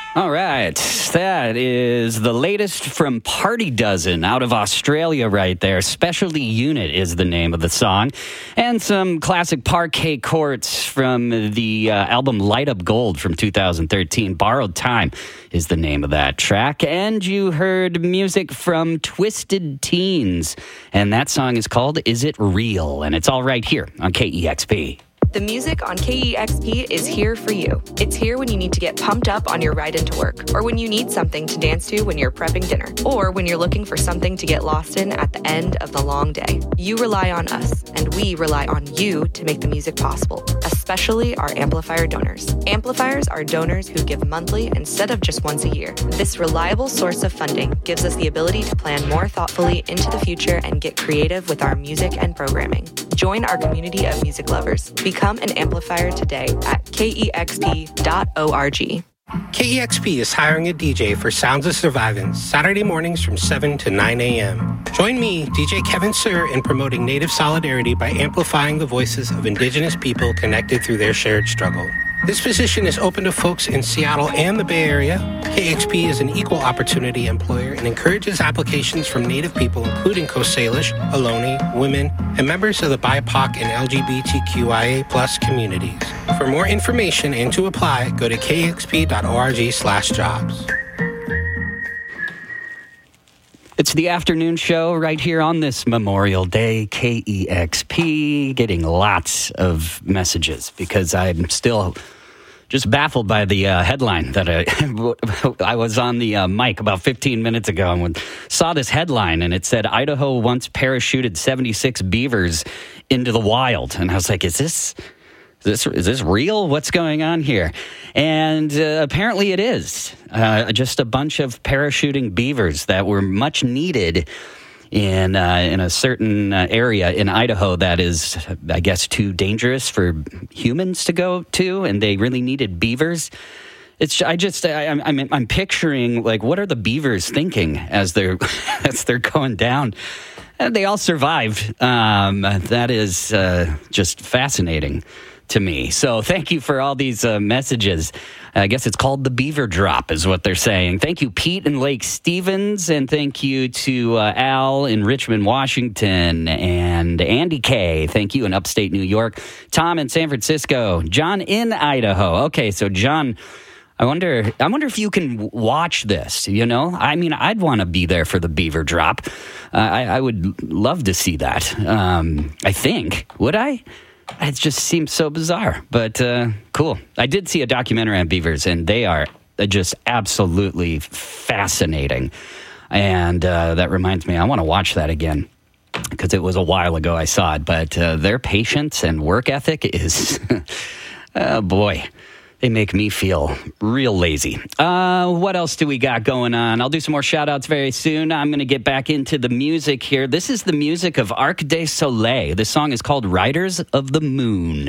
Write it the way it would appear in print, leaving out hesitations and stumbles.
All right, that is the latest from Party Dozen out of Australia right there. Specialty Unit is the name of the song. And some classic Parquet Courts from the album Light Up Gold from 2013. Borrowed Time is the name of that track. And you heard music from Twisted Teens. And that song is called Is It Real? And it's all right here on KEXP. The music on KEXP is here for you. It's here when you need to get pumped up on your ride into work, or when you need something to dance to when you're prepping dinner, or when you're looking for something to get lost in at the end of the long day. You rely on us, and we rely on you to make the music possible, especially our amplifier donors. Amplifiers are donors who give monthly instead of just once a year. This reliable source of funding gives us the ability to plan more thoughtfully into the future and get creative with our music and programming. Join our community of music lovers. Become an amplifier today at kexp.org. KEXP is hiring a DJ for Sounds of Survivance Saturday mornings from 7 to 9 a.m. Join me, DJ Kevin Sir, in promoting Native solidarity by amplifying the voices of Indigenous people connected through their shared struggle. This position is open to folks in Seattle and the Bay Area. KEXP is an equal opportunity employer and encourages applications from Native people, including Coast Salish, Ohlone, women, and members of the BIPOC and LGBTQIA+ communities. For more information and to apply, go to kexp.org/jobs. It's the afternoon show right here on this Memorial Day, KEXP, getting lots of messages because I'm still just baffled by the headline that I was on the mic about 15 minutes ago and saw this headline, and it said, Idaho once parachuted 76 beavers into the wild. And I was like, is this real? What's going on here? And apparently it is. Just a bunch of parachuting beavers that were much needed in a certain area in Idaho that is, I guess, too dangerous for humans to go to, and they really needed beavers. I'm picturing, like, what are the beavers thinking as they're going down? And they all survived. That is just fascinating to me. So thank you for all these messages. I guess it's called the Beaver Drop is what they're saying. Thank you, Pete in Lake Stevens, and thank you to Al in Richmond, Washington, and Andy K. Thank you in upstate New York. Tom in San Francisco. John in Idaho. Okay, so John, I wonder if you can watch this, you know? I mean, I'd want to be there for the Beaver Drop. I would love to see that. I think. Would I? It just seems so bizarre, but cool. I did see a documentary on beavers, and they are just absolutely fascinating. And that reminds me, I want to watch that again because it was a while ago I saw it. But their patience and work ethic is, oh boy, they make me feel real lazy. What else do we got going on? I'll do some more shout-outs very soon. I'm going to get back into the music here. This is the music of Arc de Soleil. This song is called Riders of the Moon.